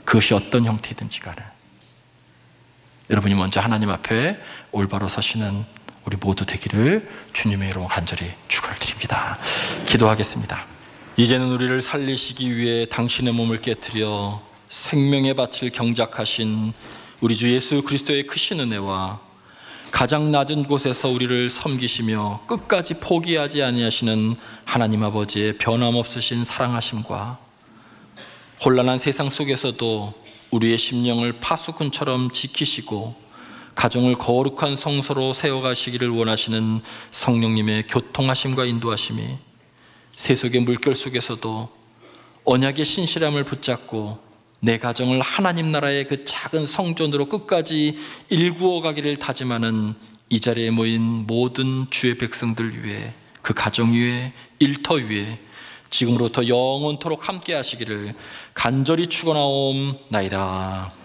그것이 어떤 형태이든지 간에 여러분이 먼저 하나님 앞에 올바로 서시는 우리 모두 되기를 주님의 이름으로 간절히 축원을 드립니다. 기도하겠습니다. 이제는 우리를 살리시기 위해 당신의 몸을 깨뜨려 생명의 밭을 경작하신 우리 주 예수 그리스도의 크신 은혜와 가장 낮은 곳에서 우리를 섬기시며 끝까지 포기하지 아니하시는 하나님 아버지의 변함없으신 사랑하심과 혼란한 세상 속에서도 우리의 심령을 파수꾼처럼 지키시고 가정을 거룩한 성소로 세워가시기를 원하시는 성령님의 교통하심과 인도하심이 세속의 물결 속에서도 언약의 신실함을 붙잡고 내 가정을 하나님 나라의 그 작은 성전으로 끝까지 일구어 가기를 다짐하는 이 자리에 모인 모든 주의 백성들 위해, 그 가정 위에, 일터 위에 지금으로부터 영원토록 함께 하시기를 간절히 축원하옵나이다.